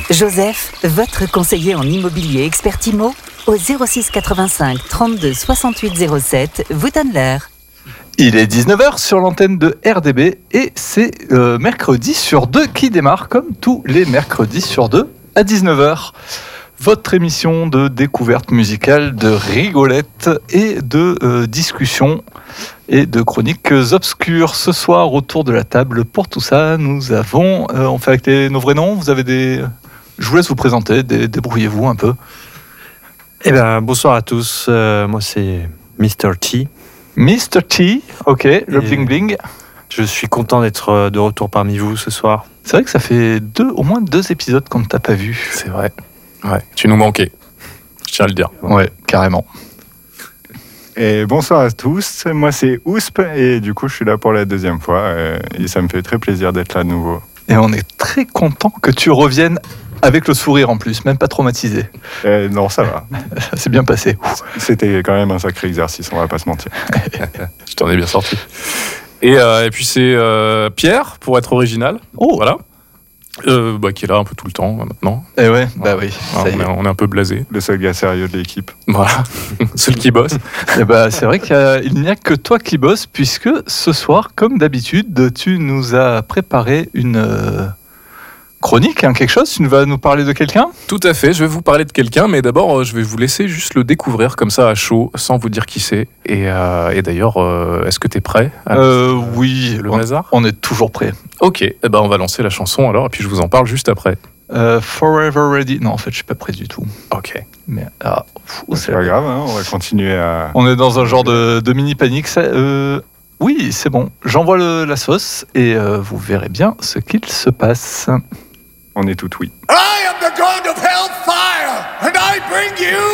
Joseph, votre conseiller en immobilier expert IMO, au 06 85 32 68 07, vous donne l'heure. Il est 19h sur l'antenne de RDB et c'est mercredi sur 2 qui démarre comme tous les mercredis sur 2 à 19h. Votre émission de découverte musicale, de rigolette et de discussion et de chroniques obscures. Ce soir, autour de la table, pour tout ça, nous avons... on fait avec nos vrais noms. Vous avez des... Je vous laisse vous présenter, débrouillez-vous un peu. Eh bien, bonsoir à tous. Moi, c'est Mr. T. Mr. T, ok, le bling bling. Je suis content d'être de retour parmi vous ce soir. C'est vrai que ça fait au moins 2 épisodes qu'on ne t'a pas vu. C'est vrai. Ouais, tu nous manquais. Je tiens à le dire. Ouais, carrément. Et bonsoir à tous, moi c'est Ousp et du coup je suis là pour la 2e fois et ça me fait très plaisir d'être là de nouveau. Et on est très content que tu reviennes avec le sourire en plus, même pas traumatisé. Non, ça va. Ça s'est bien passé. C'était quand même un sacré exercice, on va pas se mentir. Je t'en ai bien sorti. Et puis c'est Pierre, pour être original. Oh. Voilà. Qui est là un peu tout le temps maintenant. Et ouais, bah oui. On est un peu blasé. Le seul gars sérieux de l'équipe. Voilà, celui qui bosse. Et bah, c'est vrai qu'il n'y a que toi qui bosses, puisque ce soir, comme d'habitude, tu nous as préparé une chronique, quelque chose. Tu vas nous parler de quelqu'un ? Tout à fait, je vais vous parler de quelqu'un, mais d'abord, je vais vous laisser juste le découvrir comme ça à chaud, sans vous dire qui c'est. Et d'ailleurs, est-ce que tu es prêt Oui, le hasard ? On est toujours prêt. Ok, on va lancer la chanson alors, et puis je vous en parle juste après. Forever Ready. Non, en fait, je suis pas prêt du tout. Ok. Mais c'est pas grave, hein, on va continuer à... On est dans un genre de mini-panique. Oui, c'est bon. J'envoie la sauce et vous verrez bien ce qu'il se passe. On est tout oui. I am the god of hellfire, and I bring you